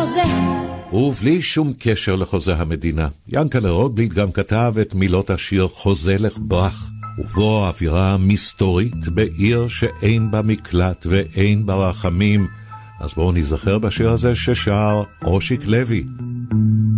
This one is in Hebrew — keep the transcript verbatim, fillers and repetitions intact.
חוזה. ובלי שום קשר לחוזה המדינה, ינקלה רוטבליט גם כתב את מילות השיר חוזה לך ברח, ובו אווירה מסתורית בעיר שאין בה מקלט ואין בה רחמים. אז בואו נזכר בשיר הזה ששר אושיק לוי.